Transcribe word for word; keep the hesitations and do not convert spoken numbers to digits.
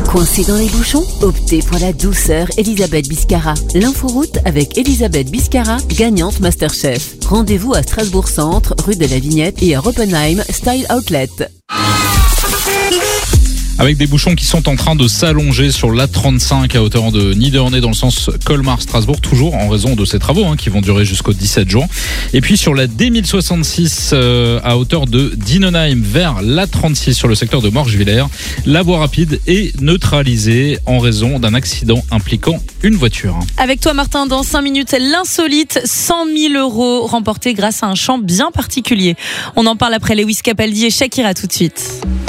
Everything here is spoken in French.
Coincé dans les bouchons? Optez pour la douceur Elisabeth Biscara. L'inforoute avec Elisabeth Biscara, gagnante Masterchef. Rendez-vous à Strasbourg Centre, rue de la Vignette et à Oppenheim Style Outlet. Avec des bouchons qui sont en train de s'allonger sur l'A trente-cinq à hauteur de Niderney dans le sens Colmar-Strasbourg, toujours en raison de ces travaux hein, qui vont durer jusqu'au dix-sept juin. Et puis sur la D mille soixante-six euh, à hauteur de Dinenheim vers l'A trente-six sur le secteur de Morgevillers, la voie rapide est neutralisée en raison d'un accident impliquant une voiture. Avec toi Martin, dans cinq minutes, l'insolite cent mille euros remportés grâce à un chant bien particulier. On en parle après Lewis Capaldi et Shakira tout de suite.